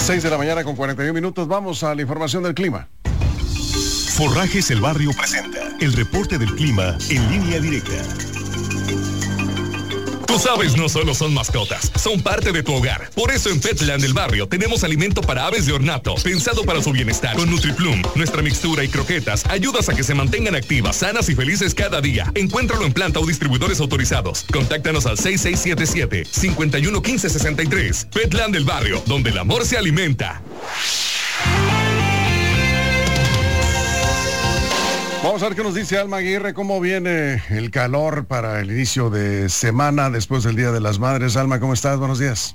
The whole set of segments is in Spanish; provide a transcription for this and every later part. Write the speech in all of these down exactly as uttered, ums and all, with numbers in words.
seis de la mañana con cuarenta y un minutos. Vamos a la información del clima. Forrajes El Barrio presenta el reporte del clima en línea directa. Tus aves no solo son mascotas, son parte de tu hogar. Por eso en Petland del Barrio tenemos alimento para aves de ornato, pensado para su bienestar. Con NutriPlum, nuestra mixtura y croquetas ayudas a que se mantengan activas, sanas y felices cada día. Encuéntralo en planta o distribuidores autorizados. Contáctanos al seis seis siete siete, cinco uno uno, uno cinco seis tres. Petland del Barrio, donde el amor se alimenta. Vamos a ver qué nos dice Alma Aguirre, cómo viene el calor para el inicio de semana después del Día de las Madres. Alma, ¿cómo estás? Buenos días.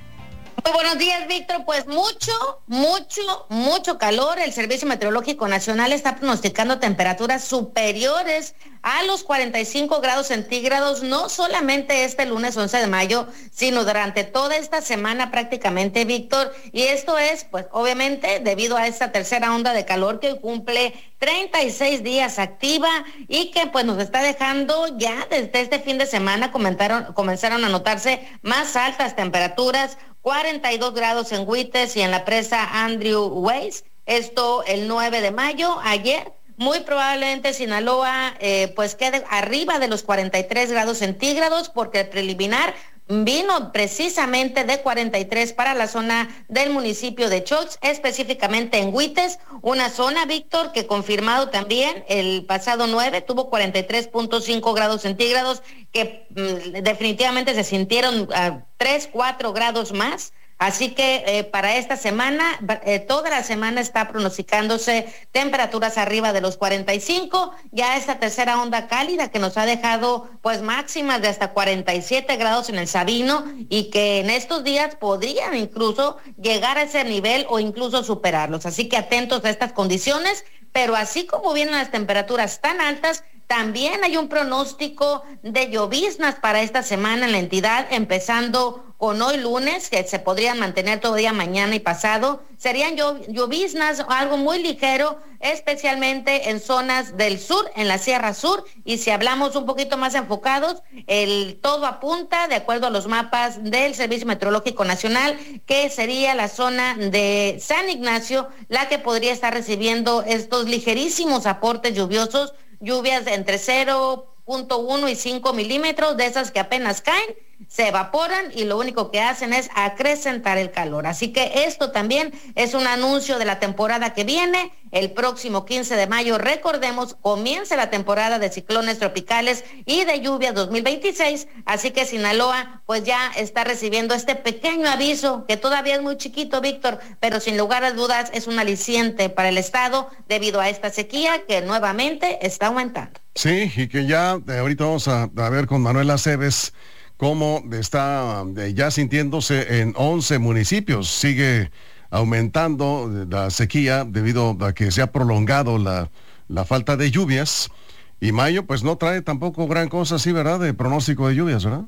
Muy buenos días, Víctor. Pues mucho, mucho, mucho calor. El Servicio Meteorológico Nacional está pronosticando temperaturas superiores a los cuarenta y cinco grados centígrados, no solamente este lunes once de mayo, sino durante toda esta semana prácticamente, Víctor. Y esto es, pues, obviamente, debido a esta tercera onda de calor que cumple treinta y seis días activa y que, pues, nos está dejando ya desde este fin de semana comentaron, comenzaron a notarse más altas temperaturas, cuarenta y dos grados en Huites y en la presa Andrew Weiss. Esto el nueve de mayo, ayer. Muy probablemente Sinaloa eh, pues quede arriba de los cuarenta y tres grados centígrados, porque el preliminar vino precisamente de cuarenta y tres para la zona del municipio de Choix, específicamente en Huites, una zona, Víctor, que confirmado también el pasado nueve tuvo cuarenta y tres punto cinco grados centígrados, que mmm, definitivamente se sintieron uh, tres, cuatro grados más. Así que eh, para esta semana, eh, toda la semana está pronosticándose temperaturas arriba de los cuarenta y cinco, ya esta tercera onda cálida que nos ha dejado pues máximas de hasta cuarenta y siete grados en el Sabino, y que en estos días podrían incluso llegar a ese nivel o incluso superarlos. Así que atentos a estas condiciones, pero así como vienen las temperaturas tan altas, también hay un pronóstico de lloviznas para esta semana en la entidad, empezando con hoy lunes, que se podrían mantener todavía mañana y pasado. Serían lloviznas, algo muy ligero, especialmente en zonas del sur, en la Sierra Sur, y si hablamos un poquito más enfocados, el todo apunta, de acuerdo a los mapas del Servicio Meteorológico Nacional, que sería la zona de San Ignacio la que podría estar recibiendo estos ligerísimos aportes lluviosos, lluvias de entre cero punto uno y cinco milímetros, de esas que apenas caen, se evaporan y lo único que hacen es acrecentar el calor. Así que esto también es un anuncio de la temporada que viene. El próximo quince de mayo, recordemos, comienza la temporada de ciclones tropicales y de lluvias dos mil veintiséis, así que Sinaloa pues ya está recibiendo este pequeño aviso, que todavía es muy chiquito, Víctor, pero sin lugar a dudas es un aliciente para el estado debido a esta sequía que nuevamente está aumentando. Sí, y que ya eh, ahorita vamos a, a ver con Manuel Aceves cómo está eh, ya sintiéndose en once municipios. Sigue aumentando la sequía debido a que se ha prolongado la, la falta de lluvias, y mayo pues no trae tampoco gran cosa así, ¿verdad?, de pronóstico de lluvias, ¿verdad?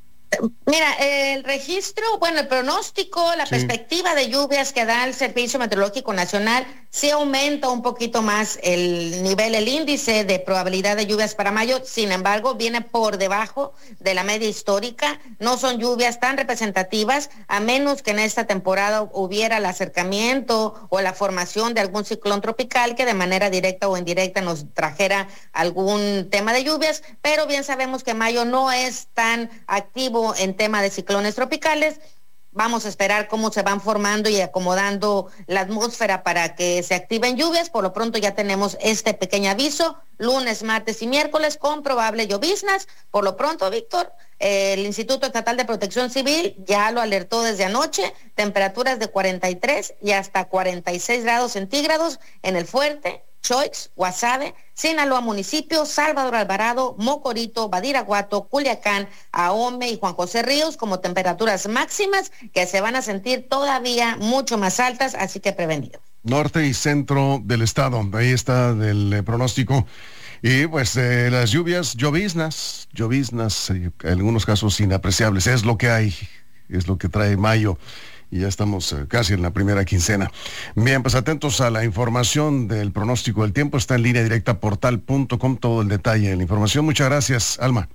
Mira, el registro, bueno, el pronóstico, la sí. perspectiva de lluvias que da el Servicio Meteorológico Nacional, sí aumenta un poquito más el nivel, el índice de probabilidad de lluvias para mayo. Sin embargo, viene por debajo de la media histórica. No son lluvias tan representativas, a menos que en esta temporada hubiera el acercamiento o la formación de algún ciclón tropical que de manera directa o indirecta nos trajera algún tema de lluvias, pero bien sabemos que mayo no es tan activo en tema de ciclones tropicales. Vamos a esperar cómo se van formando y acomodando la atmósfera para que se activen lluvias. Por lo pronto ya tenemos este pequeño aviso, lunes, martes y miércoles con probables lloviznas. Por lo pronto, Víctor, eh, el Instituto Estatal de Protección Civil ya lo alertó desde anoche, temperaturas de cuarenta y tres y hasta cuarenta y seis grados centígrados en El Fuerte, Choix, Guasave, Sinaloa municipio, Salvador Alvarado, Mocorito, Badiraguato, Culiacán, Ahome y Juan José Ríos como temperaturas máximas que se van a sentir todavía mucho más altas, así que prevenidos. Norte y centro del estado, ahí está el eh, pronóstico. Y pues eh, las lluvias, lloviznas, lloviznas, eh, en algunos casos inapreciables, es lo que hay, es lo que trae mayo. Y ya estamos eh, casi en la primera quincena. Bien, pues atentos a la información del pronóstico del tiempo. Está en línea directa portal punto com, todo el detalle de la información. Muchas gracias, Alma.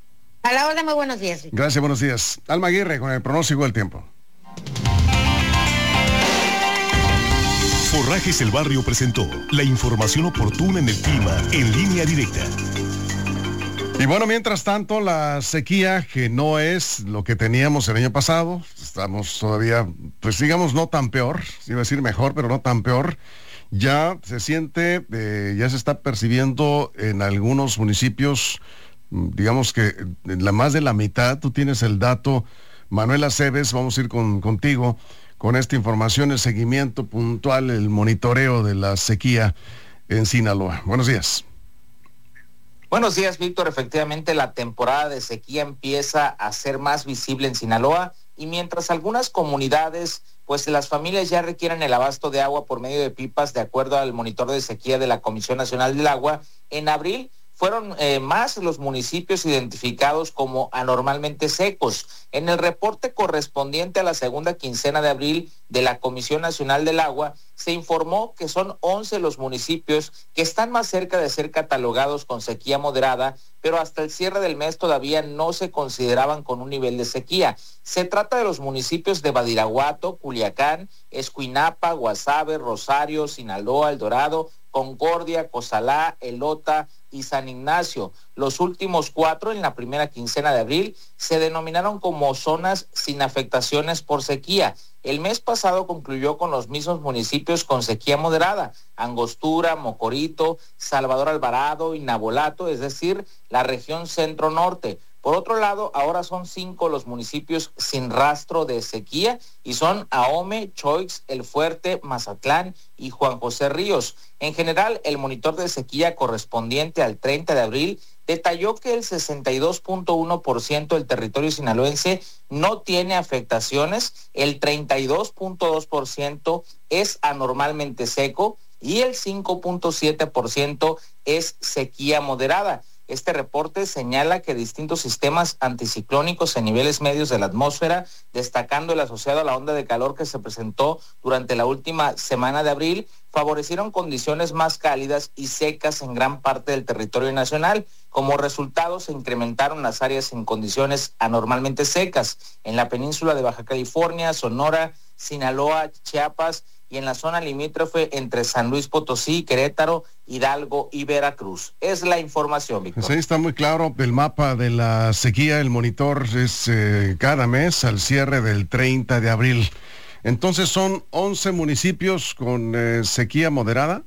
A la orden, muy buenos días. Gracias, buenos días. Alma Aguirre con el pronóstico del tiempo. Forrajes El Barrio presentó la información oportuna en el clima en Línea Directa. Y bueno, mientras tanto, la sequía, que no es lo que teníamos el año pasado, estamos todavía, pues digamos, no tan peor, iba a decir mejor, pero no tan peor, ya se siente, eh, ya se está percibiendo en algunos municipios, digamos que en la más de la mitad. Tú tienes el dato, Manuel Aceves, vamos a ir con, contigo con esta información, el seguimiento puntual, el monitoreo de la sequía en Sinaloa. Buenos días. Buenos días, Víctor. Efectivamente, la temporada de sequía empieza a ser más visible en Sinaloa, y mientras algunas comunidades, pues las familias ya requieren el abasto de agua por medio de pipas, de acuerdo al monitor de sequía de la Comisión Nacional del Agua, en abril fueron eh, más los municipios identificados como anormalmente secos. En el reporte correspondiente a la segunda quincena de abril de la Comisión Nacional del Agua, se informó que son once los municipios que están más cerca de ser catalogados con sequía moderada, pero hasta el cierre del mes todavía no se consideraban con un nivel de sequía. Se trata de los municipios de Badiraguato, Culiacán, Escuinapa, Guasave, Rosario, Sinaloa, El Dorado, Concordia, Cozalá, Elota y San Ignacio. Los últimos cuatro, en la primera quincena de abril, se denominaron como zonas sin afectaciones por sequía. El mes pasado concluyó con los mismos municipios con sequía moderada: Angostura, Mocorito, Salvador Alvarado y Nabolato, es decir, la región centro-norte. Por otro lado, ahora son cinco los municipios sin rastro de sequía, y son Ahome, Choix, El Fuerte, Mazatlán y Juan José Ríos. En general, el monitor de sequía correspondiente al treinta de abril detalló que el sesenta y dos punto uno por ciento del territorio sinaloense no tiene afectaciones, el treinta y dos punto dos por ciento es anormalmente seco y el cinco punto siete por ciento es sequía moderada. Este reporte señala que distintos sistemas anticiclónicos en niveles medios de la atmósfera, destacando el asociado a la onda de calor que se presentó durante la última semana de abril, favorecieron condiciones más cálidas y secas en gran parte del territorio nacional. Como resultado, se incrementaron las áreas en condiciones anormalmente secas en la península de Baja California, Sonora, Sinaloa, Chiapas, y en la zona limítrofe entre San Luis Potosí, Querétaro, Hidalgo y Veracruz. Es la información, Víctor. Pues ahí está muy claro el mapa de la sequía. El monitor es eh, cada mes al cierre del treinta de abril. Entonces, ¿son once municipios con eh, sequía moderada?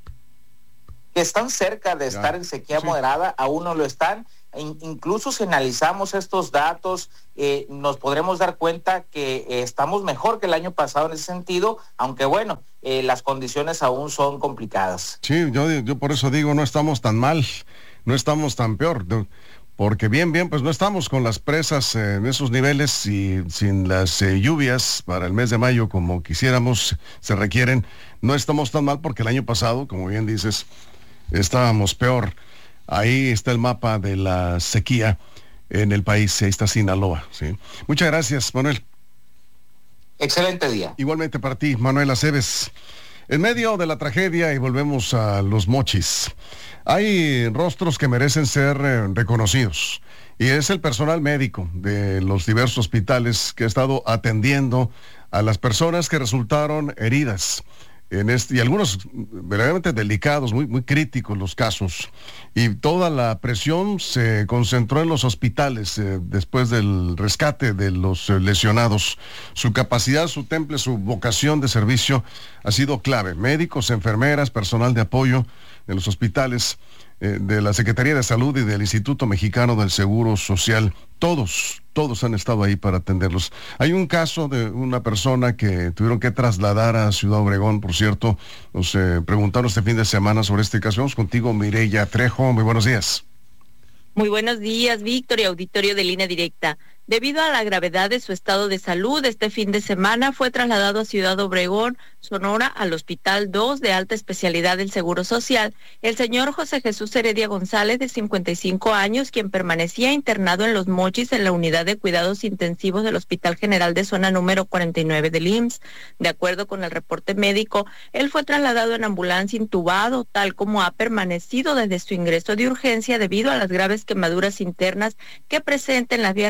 Están cerca de estar ya en sequía sí. moderada, aún no lo están. Incluso si analizamos estos datos, eh, nos podremos dar cuenta que eh, estamos mejor que el año pasado en ese sentido, aunque bueno, eh, las condiciones aún son complicadas. Sí, yo, yo por eso digo, no estamos tan mal, no estamos tan peor, porque bien, bien, pues no estamos con las presas eh, en esos niveles, y sin las eh, lluvias para el mes de mayo como quisiéramos, se requieren, no estamos tan mal, porque el año pasado, como bien dices, estábamos peor. Ahí está el mapa de la sequía en el país, ahí está Sinaloa, ¿sí? Muchas gracias, Manuel. Excelente día. Igualmente para ti, Manuel Aceves. En medio de la tragedia, y volvemos a Los Mochis, hay rostros que merecen ser eh, reconocidos, y es el personal médico de los diversos hospitales que ha estado atendiendo a las personas que resultaron heridas en este, y algunos verdaderamente delicados, muy, muy críticos los casos, y toda la presión se concentró en los hospitales eh, después del rescate de los eh, lesionados. Su capacidad, su temple, su vocación de servicio ha sido clave. Médicos, enfermeras, personal de apoyo de los hospitales, eh, de la Secretaría de Salud y del Instituto Mexicano del Seguro Social, todos, todos han estado ahí para atenderlos. Hay un caso de una persona que tuvieron que trasladar a Ciudad Obregón, por cierto. Nos eh, preguntaron este fin de semana sobre este caso. Vamos contigo, Mireya Trejo. Muy buenos días. Muy buenos días, Víctor y auditorio de Línea Directa. Debido a la gravedad de su estado de salud, este fin de semana fue trasladado a Ciudad Obregón, Sonora, al Hospital dos de Alta Especialidad del Seguro Social, el señor José Jesús Heredia González, de cincuenta y cinco años, quien permanecía internado en Los Mochis en la unidad de cuidados intensivos del Hospital General de Zona número cuarenta y nueve del I M S S. De acuerdo con el reporte médico, él fue trasladado en ambulancia intubado, tal como ha permanecido desde su ingreso de urgencia debido a las graves quemaduras internas que presenta en las vías respiratorias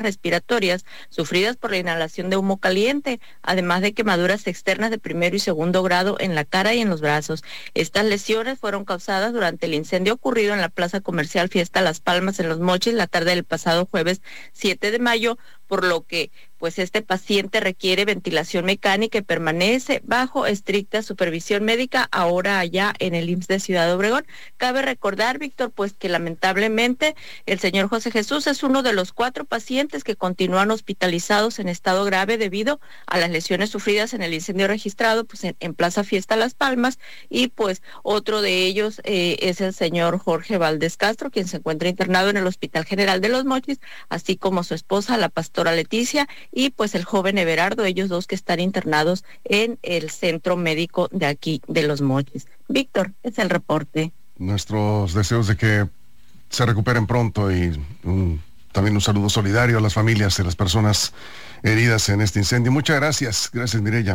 respiratorias sufridas por la inhalación de humo caliente, además de quemaduras externas de primero y segundo grado en la cara y en los brazos. Estas lesiones fueron causadas durante el incendio ocurrido en la plaza comercial Fiesta Las Palmas en Los Mochis la tarde del pasado jueves siete de mayo, por lo que pues este paciente requiere ventilación mecánica y permanece bajo estricta supervisión médica ahora allá en el I M S S de Ciudad Obregón. Cabe recordar, Víctor, pues que lamentablemente el señor José Jesús es uno de los cuatro pacientes que continúan hospitalizados en estado grave debido a las lesiones sufridas en el incendio registrado pues en, en Plaza Fiesta Las Palmas, y pues otro de ellos eh, es el señor Jorge Valdés Castro, quien se encuentra internado en el Hospital General de Los Mochis, así como su esposa, la pastora Leticia, y pues el joven Everardo, ellos dos que están internados en el centro médico de aquí de Los Mochis. Víctor, es el reporte. Nuestros deseos de que se recuperen pronto y un, también un saludo solidario a las familias de las personas heridas en este incendio. Muchas gracias. Gracias, Mireya.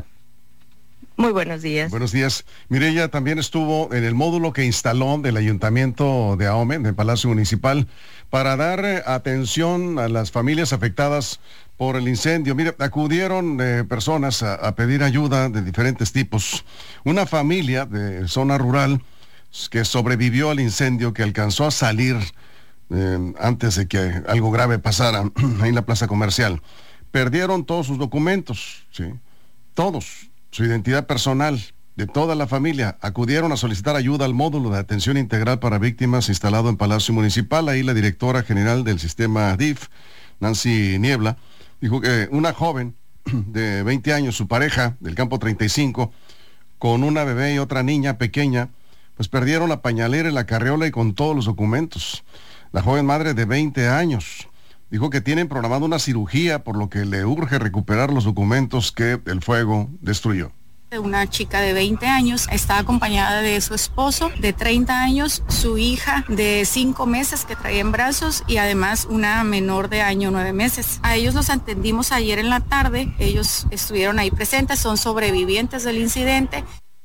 Muy buenos días. Buenos días. Mireya también estuvo en el módulo que instaló del Ayuntamiento de Ahome, del Palacio Municipal, para dar atención a las familias afectadas por el incendio. Mire, acudieron eh, personas a, a pedir ayuda de diferentes tipos. Una familia de zona rural que sobrevivió al incendio, que alcanzó a salir eh, antes de que algo grave pasara ahí en la plaza comercial. Perdieron todos sus documentos, ¿sí? Todos, su identidad personal de toda la familia. Acudieron a solicitar ayuda al módulo de atención integral para víctimas instalado en Palacio Municipal. Ahí la directora general del sistema D I F, Nancy Niebla, dijo que una joven de veinte años, su pareja del campo treinta y cinco, con una bebé y otra niña pequeña, pues perdieron la pañalera y la carriola y con todos los documentos. La joven madre de veinte años dijo que tienen programada una cirugía, por lo que le urge recuperar los documentos que el fuego destruyó. Una chica de veinte años está acompañada de su esposo de treinta años, su hija de cinco meses que traía en brazos y además una menor de año nueve meses. A ellos los atendimos ayer en la tarde, ellos estuvieron ahí presentes, son sobrevivientes del incidente.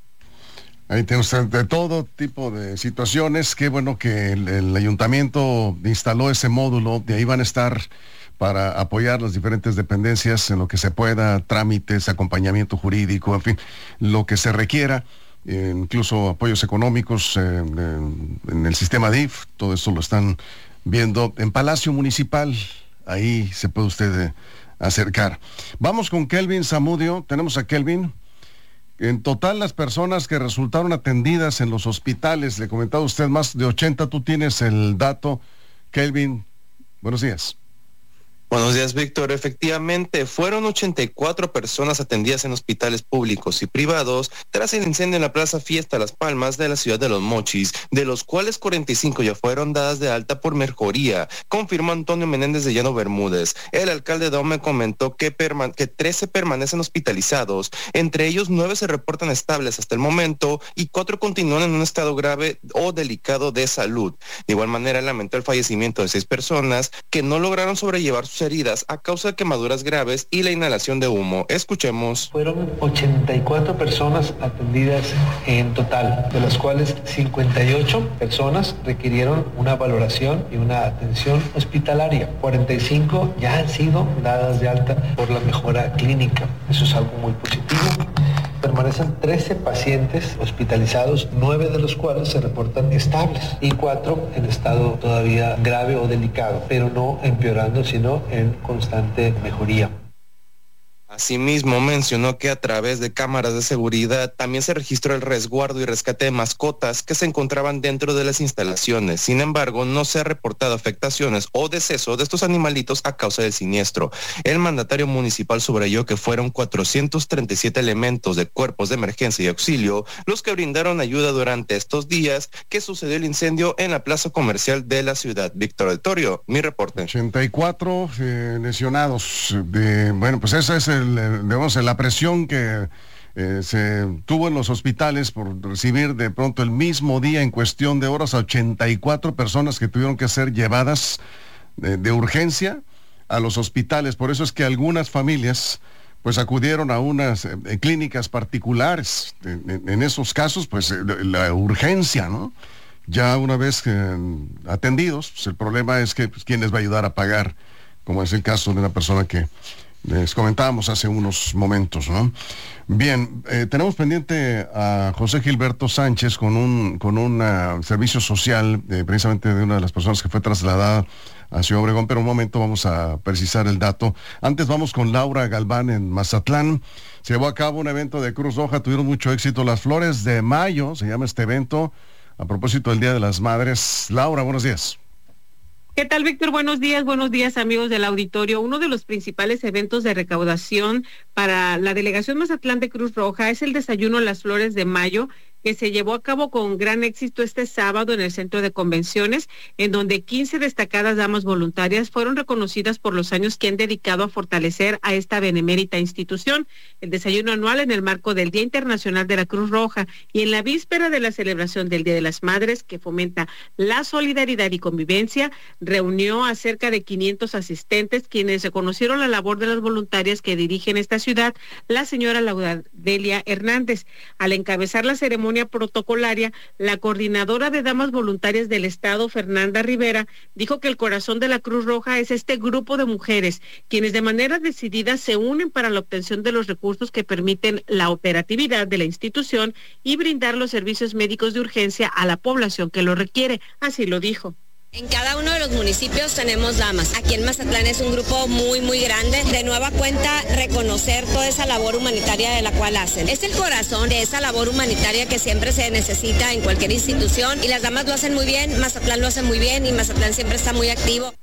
Ahí tiene usted de todo tipo de situaciones. Qué bueno que el, el ayuntamiento instaló ese módulo, de ahí van a estar para apoyar las diferentes dependencias en lo que se pueda, trámites, acompañamiento jurídico, en fin, lo que se requiera, eh, incluso apoyos económicos eh, en, en el sistema D I F, todo eso lo están viendo en Palacio Municipal, ahí se puede usted eh, acercar. Vamos con Kelvin Zamudio, tenemos a Kelvin. En total, las personas que resultaron atendidas en los hospitales, le comentaba usted, más de ochenta, tú tienes el dato. Kelvin, buenos días. Buenos días, Víctor. Efectivamente, fueron ochenta y cuatro personas atendidas en hospitales públicos y privados tras el incendio en la Plaza Fiesta Las Palmas de la ciudad de Los Mochis, de los cuales cuarenta y cinco ya fueron dadas de alta por mejoría, confirmó Antonio Menéndez de Llano Bermúdez. El alcalde de Ahome comentó que, perma- que trece permanecen hospitalizados, entre ellos nueve se reportan estables hasta el momento y cuatro continúan en un estado grave o delicado de salud. De igual manera, lamentó el fallecimiento de seis personas que no lograron sobrellevar sus heridas a causa de quemaduras graves y la inhalación de humo. Escuchemos. Fueron ochenta y cuatro personas atendidas en total, de las cuales cincuenta y ocho personas requirieron una valoración y una atención hospitalaria. cuarenta y cinco ya han sido dadas de alta por la mejora clínica. Eso es algo muy positivo. Permanecen trece pacientes hospitalizados, nueve de los cuales se reportan estables y cuatro en estado todavía grave o delicado, pero no empeorando, sino en constante mejoría. Asimismo, mencionó que a través de cámaras de seguridad también se registró el resguardo y rescate de mascotas que se encontraban dentro de las instalaciones. Sin embargo, no se ha reportado afectaciones o deceso de estos animalitos a causa del siniestro. El mandatario municipal subrayó que fueron cuatrocientos treinta y siete elementos de cuerpos de emergencia y auxilio los que brindaron ayuda durante estos días que sucedió el incendio en la plaza comercial de la ciudad. Víctor Altorio, mi reporte. ochenta y cuatro eh, lesionados. De, bueno, pues esa es el digamos, la presión que eh, se tuvo en los hospitales por recibir de pronto el mismo día, en cuestión de horas, a ochenta y cuatro personas que tuvieron que ser llevadas de, de urgencia a los hospitales. Por eso es que algunas familias pues acudieron a unas eh, clínicas particulares. En, en esos casos, pues eh, la urgencia, ¿no? Ya una vez eh, atendidos, pues el problema es que pues, ¿quién les va a ayudar a pagar como es el caso de una persona que les comentábamos hace unos momentos, ¿no? Bien, eh, tenemos pendiente a José Gilberto Sánchez con un con un uh, servicio social, eh, precisamente de una de las personas que fue trasladada a Ciudad Obregón, pero un momento vamos a precisar el dato. Antes vamos con Laura Galván en Mazatlán. Se llevó a cabo un evento de Cruz Roja, tuvieron mucho éxito. Las Flores de Mayo, se llama este evento, a propósito del Día de las Madres. Laura, buenos días. ¿Qué tal, Víctor? Buenos días, buenos días, amigos del auditorio. Uno de los principales eventos de recaudación para la Delegación Mazatlán de Cruz Roja es el desayuno Las Flores de Mayo, que se llevó a cabo con gran éxito este sábado en el Centro de Convenciones, en donde quince destacadas damas voluntarias fueron reconocidas por los años que han dedicado a fortalecer a esta benemérita institución. El desayuno anual en el marco del Día Internacional de la Cruz Roja y en la víspera de la celebración del Día de las Madres, que fomenta la solidaridad y convivencia, reunió a cerca de quinientos asistentes, quienes reconocieron la labor de las voluntarias que dirigen esta ciudad, la señora Laudelia Hernández. Al encabezar la ceremonia protocolaria, la coordinadora de damas voluntarias del estado, Fernanda Rivera, dijo que el corazón de la Cruz Roja es este grupo de mujeres, quienes de manera decidida se unen para la obtención de los recursos que permiten la operatividad de la institución y brindar los servicios médicos de urgencia a la población que lo requiere. Así lo dijo. En cada uno de los municipios tenemos damas. Aquí en Mazatlán es un grupo muy, muy grande. De nueva cuenta, reconocer toda esa labor humanitaria de la cual hacen. Es el corazón de esa labor humanitaria que siempre se necesita en cualquier institución y las damas lo hacen muy bien, Mazatlán lo hace muy bien y Mazatlán siempre está muy activo.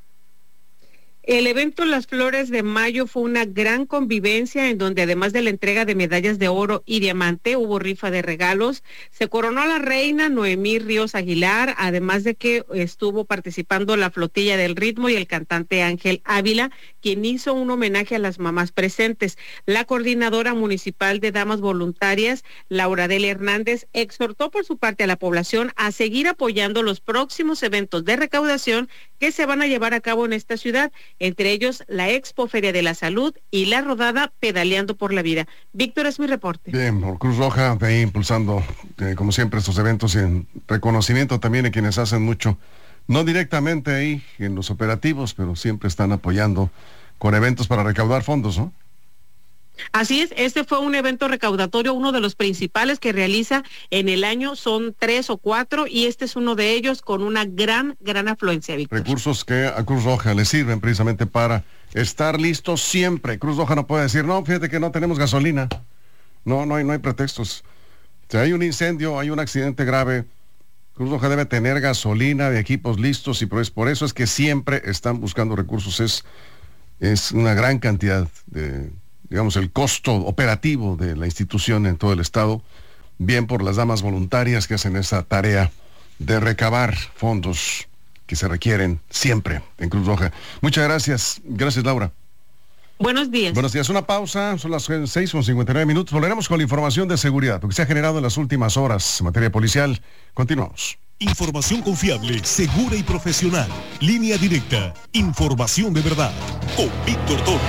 El evento Las Flores de Mayo fue una gran convivencia en donde además de la entrega de medallas de oro y diamante, hubo rifa de regalos. Se coronó a la reina Noemí Ríos Aguilar, además de que estuvo participando la Flotilla del Ritmo y el cantante Ángel Ávila, quien hizo un homenaje a las mamás presentes. La coordinadora municipal de damas voluntarias, Laura Delia Hernández, exhortó por su parte a la población a seguir apoyando los próximos eventos de recaudación que se van a llevar a cabo en esta ciudad, entre ellos la Expo Feria de la Salud y la rodada Pedaleando por la Vida. Víctor, es mi reporte. Bien, por Cruz Roja, de ahí impulsando, eh, como siempre, estos eventos y en reconocimiento también a quienes hacen mucho, no directamente ahí en los operativos, pero siempre están apoyando con eventos para recaudar fondos, ¿no? Así es, este fue un evento recaudatorio, uno de los principales que realiza en el año, son tres o cuatro, y este es uno de ellos con una gran, gran afluencia, Víctor. Recursos que a Cruz Roja le sirven precisamente para estar listos siempre. Cruz Roja no puede decir, no, fíjate que no tenemos gasolina. No, no hay, no hay pretextos. Si hay un incendio, hay un accidente grave, Cruz Roja debe tener gasolina, de equipos listos, y pues por eso es que siempre están buscando recursos. Es, es una gran cantidad de... digamos, el costo operativo de la institución en todo el estado, bien por las damas voluntarias que hacen esa tarea de recabar fondos que se requieren siempre en Cruz Roja. Muchas gracias. Gracias, Laura. Buenos días. Buenos días. Una pausa, son las seis con cincuenta y nueve minutos. Volveremos con la información de seguridad, lo que se ha generado en las últimas horas en materia policial. Continuamos. Información confiable, segura y profesional. Línea directa. Información de verdad. Con Víctor Torres.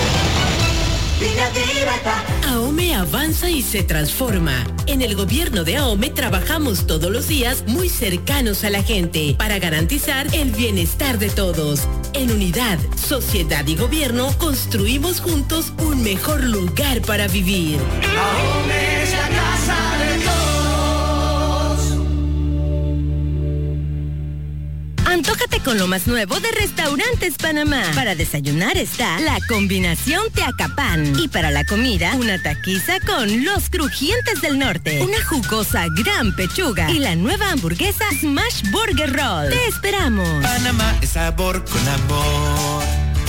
AOME avanza y se transforma. En el gobierno de AOME trabajamos todos los días muy cercanos a la gente para garantizar el bienestar de todos. En unidad, sociedad y gobierno construimos juntos un mejor lugar para vivir. AOME es la casa de todos. Antójate con lo más nuevo de Restaurantes Panamá. Para desayunar está la combinación Teacapán. Y para la comida, una taquiza con los crujientes del norte. Una jugosa gran pechuga. Y la nueva hamburguesa Smash Burger Roll. ¡Te esperamos! Panamá es sabor con amor.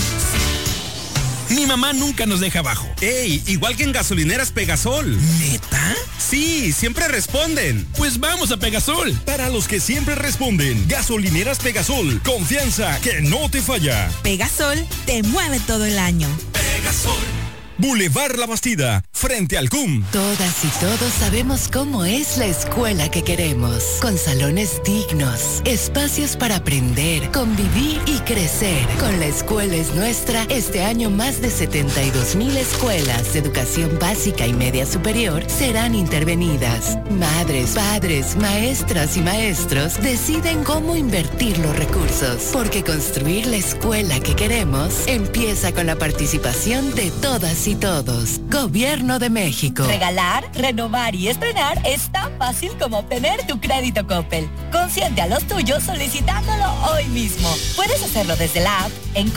Mi mamá nunca nos deja abajo. ¡Ey! Igual que en gasolineras Pegasol. ¿Neta? Sí, siempre responden. Pues vamos a Pegasol. Para los que siempre responden, gasolineras Pegasol. Confianza que no te falla. Pegasol te mueve todo el año. Pegasol. Boulevard La Bastida, frente al C U M. Todas y todos sabemos cómo es la escuela que queremos, con salones dignos, espacios para aprender, convivir y crecer. Con La Escuela es Nuestra, este año más de setenta y dos mil escuelas de educación básica y media superior serán intervenidas. Madres, padres, maestras y maestros deciden cómo invertir los recursos, porque construir la escuela que queremos empieza con la participación de todas y todos. Gobierno de México. Regalar, renovar y estrenar es tan fácil como obtener tu crédito Coppel. Consiente a los tuyos solicitándolo hoy mismo. Puedes hacerlo desde la app, en